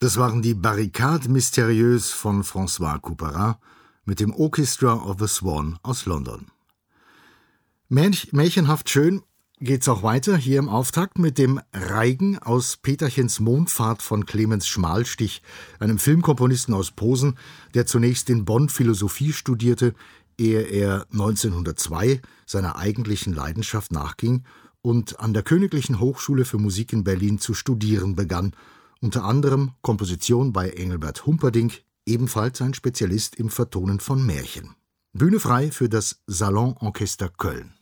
Das waren die Barricades Mystérieuses von François Couperin mit dem Orchestra of the Swan aus London. Märchenhaft schön geht's auch weiter hier im Auftakt mit dem Reigen aus Peterchens Mondfahrt von Clemens Schmalstich, einem Filmkomponisten aus Posen, der zunächst in Bonn Philosophie studierte, ehe er 1902 seiner eigentlichen Leidenschaft nachging und an der Königlichen Hochschule für Musik in Berlin zu studieren begann, unter anderem Komposition bei Engelbert Humperdinck, ebenfalls ein Spezialist im Vertonen von Märchen. Bühne frei für das Salon Orchester Köln.